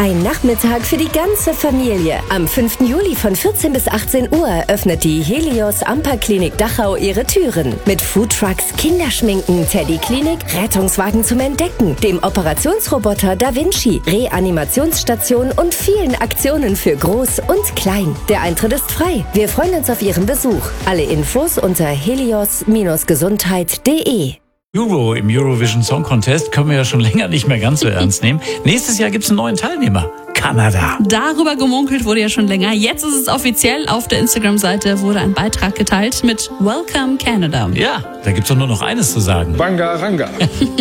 Ein Nachmittag für die ganze Familie. Am 5. Juli von 14 bis 18 Uhr öffnet die Helios Amper Klinik Dachau ihre Türen. Mit Foodtrucks, Kinderschminken, Teddy-Klinik, Rettungswagen zum Entdecken, dem Operationsroboter Da Vinci, Reanimationsstation und vielen Aktionen für Groß und Klein. Der Eintritt ist frei. Wir freuen uns auf Ihren Besuch. Alle Infos unter helios-gesundheit.de. Im Eurovision Song Contest können wir ja schon länger nicht mehr ganz so ernst nehmen. Nächstes Jahr gibt es einen neuen Teilnehmer. Kanada. Darüber gemunkelt wurde ja schon länger. Jetzt ist es offiziell. Auf der Instagram-Seite wurde ein Beitrag geteilt mit Welcome Canada. Ja, da gibt es doch nur noch eines zu sagen. Banga Ranga.